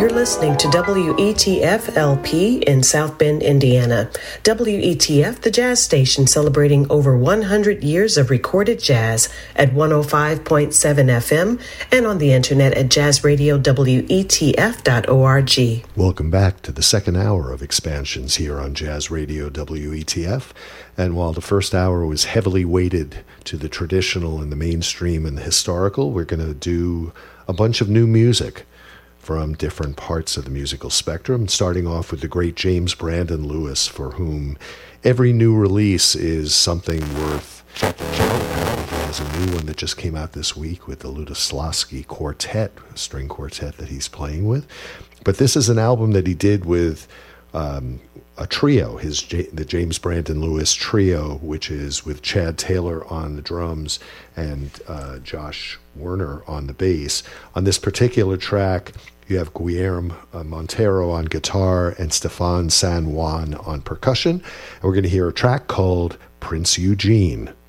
You're listening to WETF LP in South Bend, Indiana. WETF, the jazz station celebrating over 100 years of recorded jazz at 105.7 FM and on the internet at jazzradiowetf.org. Welcome back to the second hour of Expansions here on Jazz Radio WETF. And while the first hour was heavily weighted to the traditional and the mainstream and the historical, we're going to do a bunch of new music from different parts of the musical spectrum, starting off with the great James Brandon Lewis, for whom every new release is something worth checking out. He has a new one that just came out this week with the Lutoslawski Quartet, a string quartet that he's playing with. But this is an album that he did with a trio, the James Brandon Lewis Trio, which is with Chad Taylor on the drums and Josh Werner on the bass. On this particular track, you have Guillermo Montero on guitar and Stefan San Juan on percussion. And we're going to hear a track called Prince Eugene.